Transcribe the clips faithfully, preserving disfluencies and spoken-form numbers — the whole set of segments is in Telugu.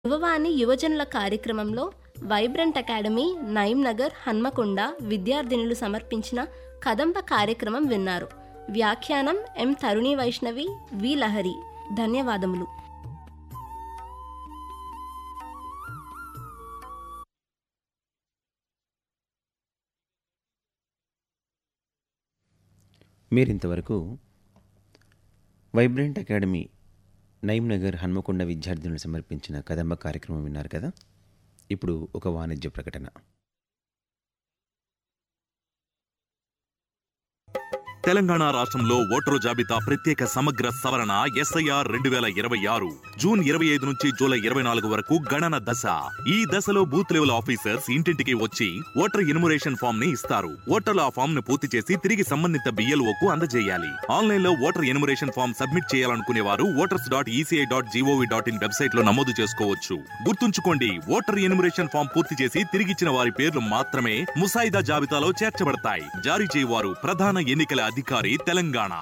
యువవాణి యువజనుల కార్యక్రమంలో వైబ్రెంట్ అకాడమీ నయీం నగర్ హన్మకొండ విద్యార్థినులు సమర్పించిన కదంబ కార్యక్రమం విన్నారు. వ్యాఖ్యానం ఎం తరుణి వైష్ణవి వి లహరి. ధన్యవాదములు. మీరింతవరకు వైబ్రెంట్ అకాడమీ నయీం నగర్ హన్మకొండ విద్యార్థులను సమర్పించిన కదంబ కార్యక్రమం విన్నారు కదా. ఇప్పుడు ఒక వాణిజ్య ప్రకటన. తెలంగాణ రాష్ట్రంలో ఓటరు జాబితా ప్రత్యేక సమగ్ర సవరణ ఎస్ఐఆర్ రెండు వేల ఇరవై ఆరు జూన్ ఇరవై ఐదు నుంచి జూలై ఇరవై నాలుగు వరకు గణన దశ. ఈ దశలో బూత్ లెవెల్ ఆఫీసర్స్ ఇంటింటికి వచ్చి ఓటర్ ఎన్యుమరేషన్ ఫామ్ ని ఇస్తారు. ఓటర్లు ఆ ఫామ్ ను పూర్తి చేసి తిరిగి సంబంధిత బిఎల్ఓకు అందజేయాలి. ఆన్లైన్ లో ఓటర్ ఎన్యుమరేషన్ ఫామ్ సబ్మిట్ చేయాలనుకునే వారు voters dot ECI dot GOV dot in website లో నమోదు చేసుకోవచ్చు. గుర్తుంచుకోండి, ఓటర్ ఎన్యుమరేషన్ ఫామ్ పూర్తి చేసి తిరిగిచ్చిన వారి పేర్లు మాత్రమే ముసాయిదా జాబితాలో చేర్చబడతాయి. జారీ చేయవారు ప్రధాన ఎన్నికల అధికారి తెలంగాణ.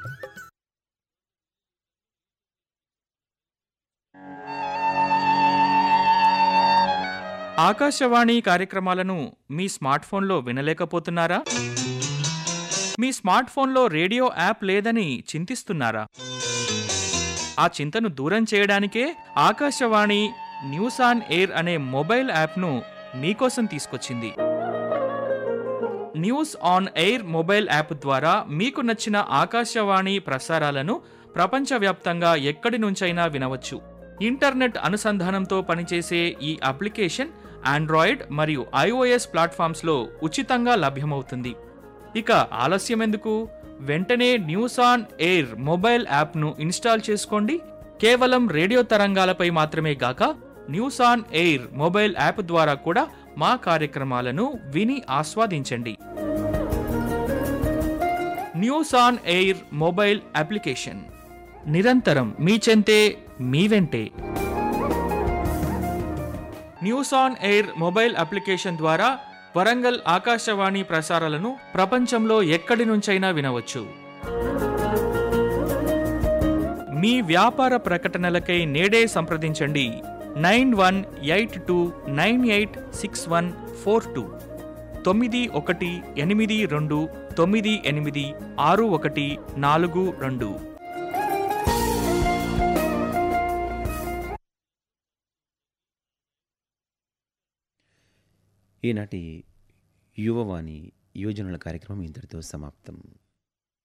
ఆకాశవాణి కార్యక్రమాలను మీ స్మార్ట్ ఫోన్లో వినలేకపోతున్నారా? మీ స్మార్ట్ ఫోన్లో రేడియో యాప్ లేదని చింతిస్తున్నారా? ఆ చింతను దూరం చేయడానికే ఆకాశవాణి న్యూస్ ఆన్ ఎయిర్ అనే మొబైల్ యాప్ను మీకోసం తీసుకొచ్చింది. News on air mobile app ద్వారా మీకు నచ్చిన ఆకాశవాణి ప్రసారాలను ప్రపంచవ్యాప్తంగా ఎక్కడి నుంచైనా వినవచ్చు. ఇంటర్నెట్ అనుసంధానంతో పనిచేసే ఈ అప్లికేషన్ ఆండ్రాయిడ్ మరియు ఐఓఎస్ ప్లాట్ఫామ్స్లో ఉచితంగా లభ్యమవుతుంది. ఇక ఆలస్యం ఎందుకు? వెంటనే న్యూస్ ఆన్ ఎయిర్ మొబైల్ యాప్ను ఇన్స్టాల్ చేసుకోండి. కేవలం రేడియో తరంగాలపై మాత్రమే గాక news on air mobile app ద్వారా కూడా మా కార్యక్రమాలను విని ఆస్వాదించండి. News on air mobile application నిరంతరం మీ చెంతే, మీ వెంటే. News on air mobile application ద్వారా వరంగల్ ఆకాశవాణి ప్రసారాలను ప్రపంచంలో ఎక్కడి నుంచైనా వినవచ్చు. మీ వ్యాపార ప్రకటనలకై నేడే సంప్రదించండి nine one eight two nine eight six one four two తొమ్మిది ఒకటి ఎనిమిది రెండు తొమ్మిది ఎనిమిది ఆరు ఒకటి నాలుగు రెండు. ఈనాటి యువవాణి యువజనుల కార్యక్రమం ఇంతటితో సమాప్తం.